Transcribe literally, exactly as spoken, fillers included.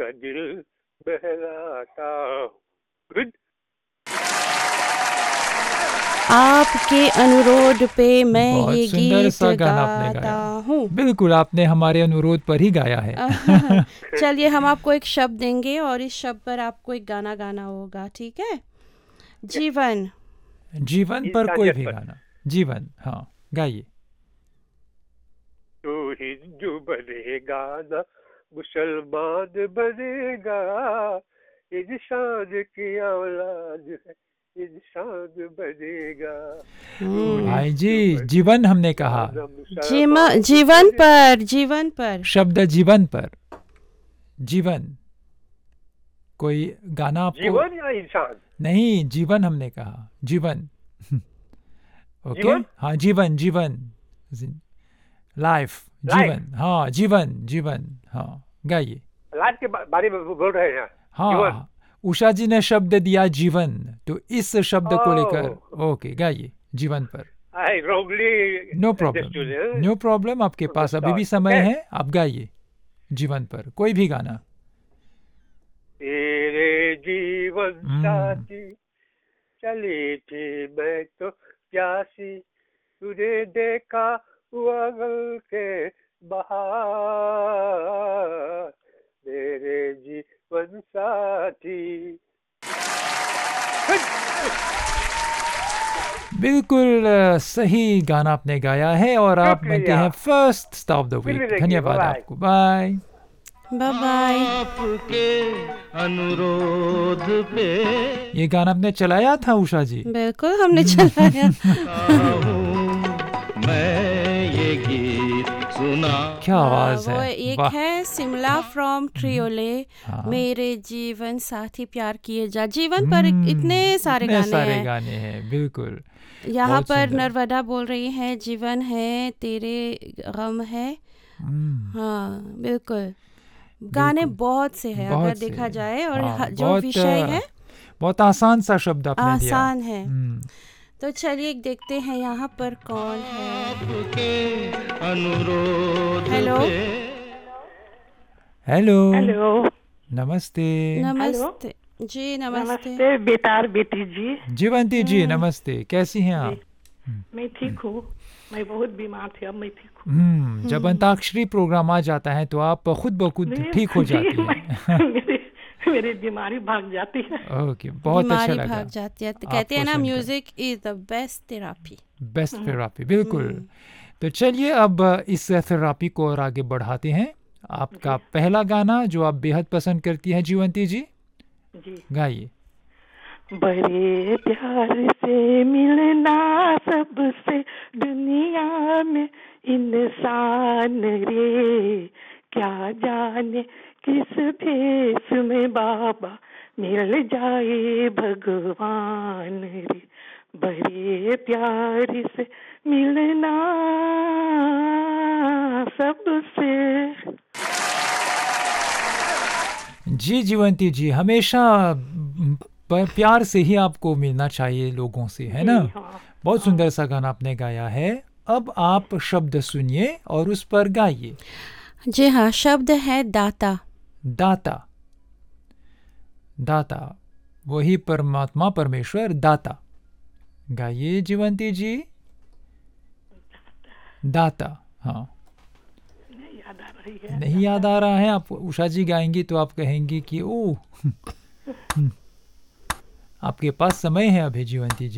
दिल बहलाता हूँ। गुड। आपके अनुरोध पे मैं बहुत ये सुंदर गीत सा गाना आपने गाता गाया। हूँ। बिल्कुल, आपने हमारे अनुरोध पर ही गाया है। चलिए हम आपको एक शब्द देंगे और इस शब्द पर आपको एक गाना गाना होगा, ठीक है? जीवन। जीवन पर इंसानियत कोई भी पर। गाना। जीवन, हाँ, गाइए। तू हिंदू बनेगा ना मुसलमान बनेगा, इंसान की औलाद है, इंसान बनेगा। हम्म। भाई जी, जीवन हमने कहा। जीमा- जीवन पर, जीवन पर। शब्द जीवन पर। जीवन। कोई गाना आपको? जीवन या इंसान? नहीं, जीवन हमने कहा। जीवन। ओके, जीवन? हाँ, जीवन, जीवन, लाइफ, जीवन, हाँ, जीवन, जीवन, हाँ, गाइए। लाइफ के बा- बारे में बोल रहे हैं। जीवन। हाँ, उषा जी ने शब्द दिया जीवन, तो इस शब्द को लेकर ओके गाइए जीवन पर। आई Rongli no problem, no problem, आपके पास अभी भी समय है, आप गाइए जीवन पर कोई भी गाना। तेरे जीवन साथी चली थी मैं तो प्यासी, तुझे देखा हुआ गल के बहार, मेरे जीवन साथी। बिल्कुल सही गाना आपने गाया है और आप बनते हैं first star of the week. धन्यवाद आपको, बाय बाय बाय। आपके अनुरोध पे ये गाना आपने चलाया था उषा जी? बिल्कुल हमने चलाया। मैं ये गीत सुना। क्या आवाज वो है। एक है सिमला फ्रॉम ट्रियोले, मेरे जीवन साथी प्यार किए जा। जीवन पर इतने सारे इतने गाने सारे हैं। गाने हैं, बिल्कुल। यहाँ पर नर्मदा बोल रही है जीवन है तेरे गम है। हाँ बिल्कुल, गाने बहुत से हैं अगर देखा जाए, और हाँ, जो विषय है बहुत आसान सा शब्द आपने दिया। आसान है। तो चलिए देखते हैं यहाँ पर कौन है। हेलो हेलो हेलो, नमस्ते। नमस्ते जी। नमस्ते, नमस्ते बेतार बेटी जी। जीवंती जी नमस्ते, कैसी हैं आप? मैं ठीक हूँ, मैं बहुत बीमार थी, अब मैं ठीक हूँ। हम्म जब अंताक्षरी प्रोग्राम आ जाता है तो आप खुद ब खुद ठीक हो जाती हैं। मेरी मेरी बीमारी भाग जाती है। ओके, बहुत अच्छा लगा। भाग जाती है, कहते हैं ना music is the best therapy. Best therapy, बिल्कुल। तो चलिए अब इस थेरेपी को और आगे बढ़ाते हैं। आपका पहला गाना जो आप बेहद पसंद करती हैं जीवंती जी, जी गाइए। बड़े प्यार से मिलना सबसे दुनिया में इंसान रे, क्या जाने किस भेष में बाबा मिल जाए भगवान रे, बड़े प्यार से मिलना सबसे। जी जीवंती जी, हमेशा प्यार से ही आपको मिलना चाहिए लोगों से, है ना? हाँ, बहुत सुंदर सा गाना आपने गाया है। अब आप शब्द सुनिए और उस पर गाइए। जी हाँ, शब्द है दाता। दाता, दाता, वही परमात्मा परमेश्वर दाता। गाइए जीवंती जी। दाता, हाँ। नहीं याद आ रही है। नहीं याद आ रहा है? आप उषा जी गाएंगी तो आप कहेंगी कि ओह आपके पास समय है अभी जीवंती जी।